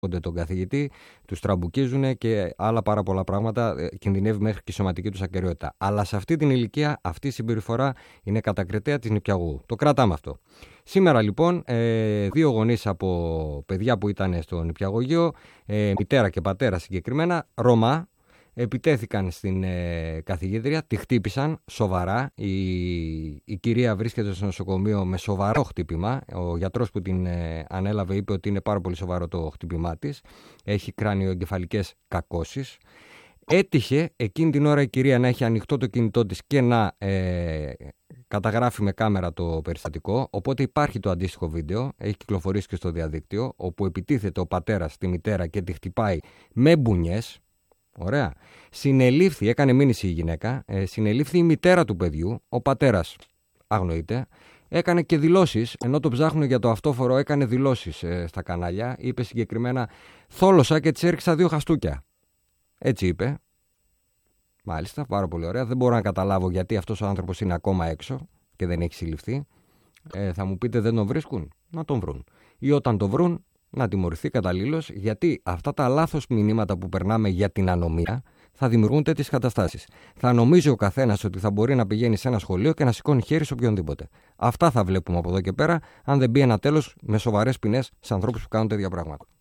τον καθηγητή, τους τραμπουκίζουν και άλλα πάρα πολλά πράγματα. Κινδυνεύει μέχρι και η σωματική τους ακεραιότητα. Αλλά σε αυτή την ηλικία αυτή η συμπεριφορά είναι κατακριτέα της νηπιαγωγού. Το κρατάμε αυτό. Σήμερα λοιπόν, δύο γονείς από παιδιά που ήταν στο νηπιαγωγείο, μητέρα και πατέρα συγκεκριμένα, Ρωμά, επιτέθηκαν στην καθηγήτρια, τη χτύπησαν σοβαρά. Η κυρία βρίσκεται στο νοσοκομείο με σοβαρό χτύπημα. Ο γιατρός που την ανέλαβε είπε ότι είναι πάρα πολύ σοβαρό το χτύπημά της. Έχει κρανιοεγκεφαλικές κακώσεις. Έτυχε εκείνη την ώρα η κυρία να έχει ανοιχτό το κινητό της και να καταγράφει με κάμερα το περιστατικό. Οπότε υπάρχει το αντίστοιχο βίντεο, έχει κυκλοφορήσει και στο διαδίκτυο, όπου επιτίθεται ο πατέρας στη μητέρα και τη χτυπάει με μπουνιές. Ωραία. Συνελήφθη, έκανε μήνυση η γυναίκα, συνελήφθη η μητέρα του παιδιού, ο πατέρας αγνοείται, έκανε και δηλώσεις, ενώ το ψάχνουν για το αυτόφορο, έκανε δηλώσεις στα κανάλια, είπε συγκεκριμένα «θόλωσα και της έριξα 2 χαστούκια». Έτσι είπε. Μάλιστα, πάρα πολύ ωραία. Δεν μπορώ να καταλάβω γιατί αυτός ο άνθρωπος είναι ακόμα έξω και δεν έχει συλληφθεί. Θα μου πείτε δεν τον βρίσκουν, να τον βρουν. Ή όταν τον βρουν, να τιμωρηθεί καταλήλως, γιατί αυτά τα λάθος μηνύματα που περνάμε για την ανομία θα δημιουργούν τέτοιες καταστάσεις. Θα νομίζει ο καθένας ότι θα μπορεί να πηγαίνει σε ένα σχολείο και να σηκώνει χέρι σε οποιονδήποτε. Αυτά θα βλέπουμε από εδώ και πέρα, αν δεν μπει ένα τέλος με σοβαρές ποινές σε ανθρώπους που κάνουν τέτοια πράγματα.